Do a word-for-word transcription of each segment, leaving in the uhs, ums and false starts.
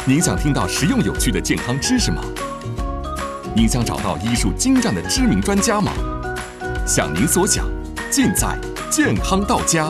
您想听到实用有趣的健康知识吗？您想找到医术精湛的知名专家吗？想您所想，尽在健康到家。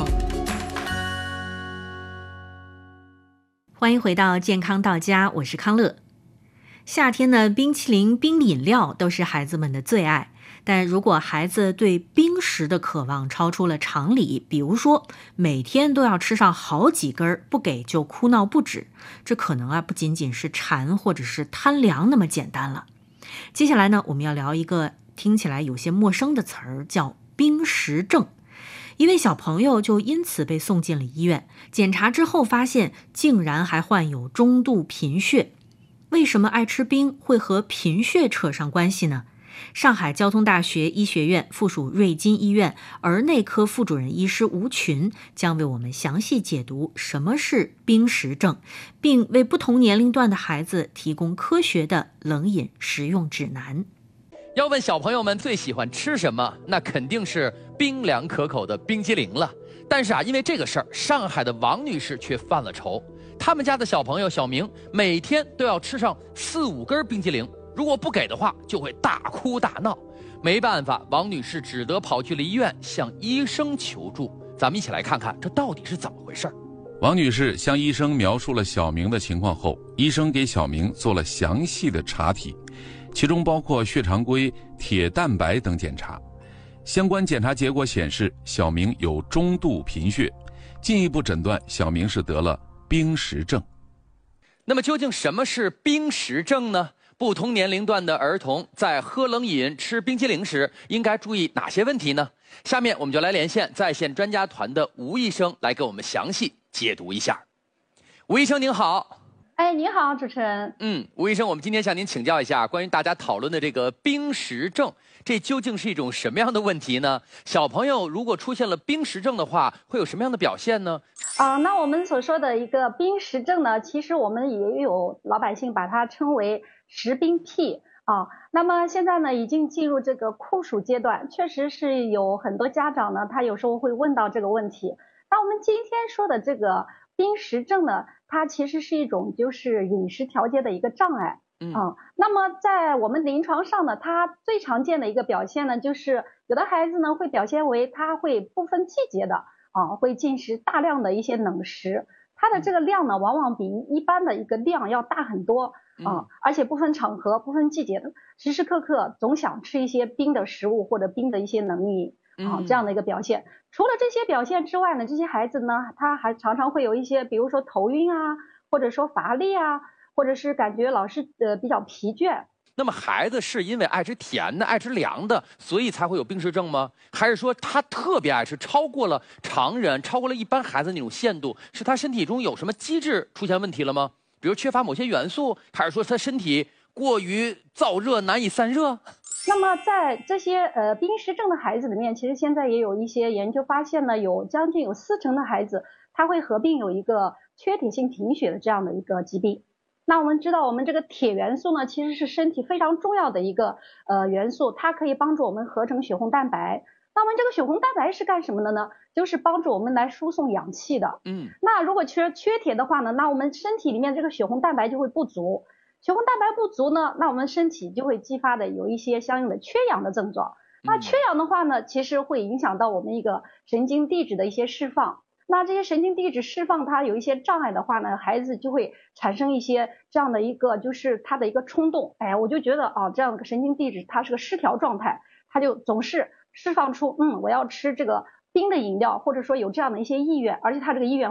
欢迎回到健康到家，我是康乐。夏天呢，冰淇淋、冰饮料都是孩子们的最爱。但如果孩子对冰食的渴望超出了常理，比如说每天都要吃上好几根，不给就哭闹不止，这可能啊不仅仅是馋或者是贪凉那么简单了。接下来呢，我们要聊一个听起来有些陌生的词儿，叫冰食症。一位小朋友就因此被送进了医院，检查之后发现竟然还患有中度贫血。为什么爱吃冰会和贫血扯上关系呢？上海交通大学医学院附属瑞金医院儿内科副主任医师吴群将为我们详细解读什么是冰食症，并为不同年龄段的孩子提供科学的冷饮食用指南。 要问小朋友们最喜欢吃什么，那肯定是冰凉可口的冰激凌了。但是啊，因为这个事儿，上海的王女士却犯了愁。他们家的小朋友小明每天都要吃上四五根冰激凌，如果不给的话，就会大哭大闹。没办法，王女士只得跑去了医院，向医生求助。咱们一起来看看这到底是怎么回事。 王女士向医生描述了小明的情况后，医生给小明做了详细的查体，其中包括血常规、铁蛋白等检查。相关检查结果显示，小明有中度贫血，进一步诊断小明是得了冰食症。 那么究竟什么是冰食症呢？不同年龄段的儿童在喝冷饮、吃冰激凌时应该注意哪些问题呢？下面我们就来连线在线专家团的吴医生来给我们详细解读一下。吴医生您好。 哎，你好，主持人。 嗯，吴医生，我们今天向您请教一下关于大家讨论的这个冰食症，这究竟是一种什么样的问题呢？小朋友如果出现了冰食症的话，会有什么样的表现呢？ 啊、呃，那我们所说的一个冰食症呢，其实我们也有老百姓把它称为食冰癖啊。那么现在呢，已经进入这个酷暑阶段，确实是有很多家长呢，他有时候会问到这个问题。那我们今天说的这个冰食症呢，它其实是一种就是饮食调节的一个障碍。嗯、啊，那么在我们临床上呢，它最常见的一个表现呢，就是有的孩子呢会表现为他会不分季节的啊，会进食大量的一些冷食，它的这个量呢，往往比一般的一个量要大很多啊，而且不分场合、不分季节的，时时刻刻总想吃一些冰的食物或者冰的一些冷饮。啊，这样的一个表现。除了这些表现之外呢，这些孩子呢，他还常常会有一些，比如说头晕啊，或者说乏力啊，或者是感觉老是呃比较疲倦。 那么孩子是因为爱吃甜的、爱吃凉的，所以才会有冰食症吗？还是说他特别爱吃，超过了常人，超过了一般孩子那种限度，是他身体中有什么机制出现问题了吗？比如缺乏某些元素，还是说他身体过于燥热难以散热？ 那么在这些呃冰食症的孩子里面，其实现在也有一些研究发现呢，有将近有四成的孩子他会合并有一个缺铁性贫血的这样的一个疾病。那我们知道，我们这个铁元素呢，其实是身体非常重要的一个呃元素，它可以帮助我们合成血红蛋白。那我们这个血红蛋白是干什么的呢？就是帮助我们来输送氧气的。嗯。那如果缺缺铁的话呢，那我们身体里面这个血红蛋白就会不足。血红蛋白不足呢，那我们身体就会激发的有一些相应的缺氧的症状。那缺氧的话呢，其实会影响到我们一个神经递质的一些释放。那这些神经递质释放它有一些障碍的话呢，孩子就会产生一些这样的一个就是他的一个冲动。哎，我就觉得啊，这样的神经递质它是个失调状态，他就总是释放出嗯我要吃这个冰的饮料，或者说有这样的一些意愿，而且他这个意愿